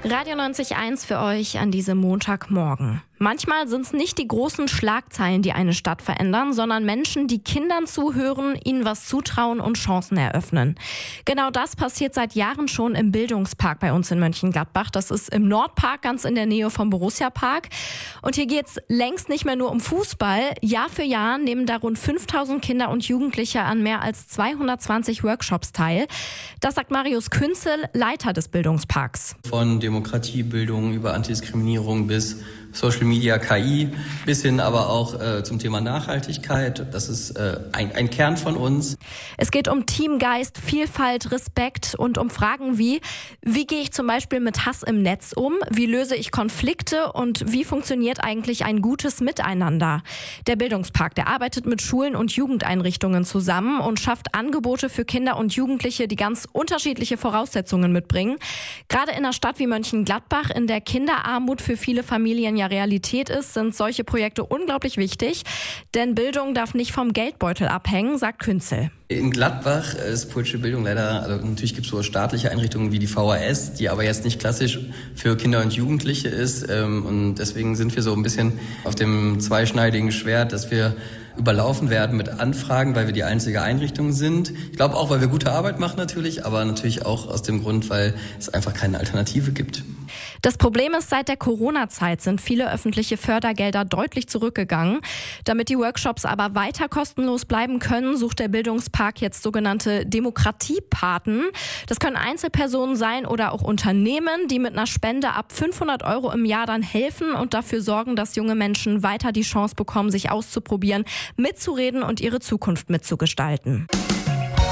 Radio 90.1 für euch an diesem Montagmorgen. Manchmal sind es nicht die großen Schlagzeilen, die eine Stadt verändern, sondern Menschen, die Kindern zuhören, ihnen was zutrauen und Chancen eröffnen. Genau das passiert seit Jahren schon im Bildungspark bei uns in Mönchengladbach. Das ist im Nordpark, ganz in der Nähe vom Borussia-Park. Und hier geht es längst nicht mehr nur um Fußball. Jahr für Jahr nehmen da rund 5.000 Kinder und Jugendliche an mehr als 220 Workshops teil. Das sagt Marius Künzel, Leiter des Bildungsparks. Von Demokratiebildung über Antidiskriminierung bis Social Media, KI, bis hin aber auch zum Thema Nachhaltigkeit. Das ist ein Kern von uns. Es geht um Teamgeist, Vielfalt, Respekt und um Fragen wie gehe ich zum Beispiel mit Hass im Netz um? Wie löse ich Konflikte? Und wie funktioniert eigentlich ein gutes Miteinander? Der Bildungspark, der arbeitet mit Schulen und Jugendeinrichtungen zusammen und schafft Angebote für Kinder und Jugendliche, die ganz unterschiedliche Voraussetzungen mitbringen. Gerade in einer Stadt wie Mönchengladbach, in der Kinderarmut für viele Familien ja Realität ist, sind solche Projekte unglaublich wichtig. Denn Bildung darf nicht vom Geldbeutel abhängen, sagt Künzel. In Gladbach ist politische Bildung leider, also natürlich gibt es so staatliche Einrichtungen wie die VHS, die aber jetzt nicht klassisch für Kinder und Jugendliche ist. Und deswegen sind wir so ein bisschen auf dem zweischneidigen Schwert, dass wir überlaufen werden mit Anfragen, weil wir die einzige Einrichtung sind. Ich glaube auch, weil wir gute Arbeit machen natürlich, aber natürlich auch aus dem Grund, weil es einfach keine Alternative gibt. Das Problem ist, seit der Corona-Zeit sind viele öffentliche Fördergelder deutlich zurückgegangen. Damit die Workshops aber weiter kostenlos bleiben können, sucht der Bildungspark jetzt sogenannte Demokratiepaten. Das können Einzelpersonen sein oder auch Unternehmen, die mit einer Spende ab 500 € im Jahr dann helfen und dafür sorgen, dass junge Menschen weiter die Chance bekommen, sich auszuprobieren, mitzureden und ihre Zukunft mitzugestalten.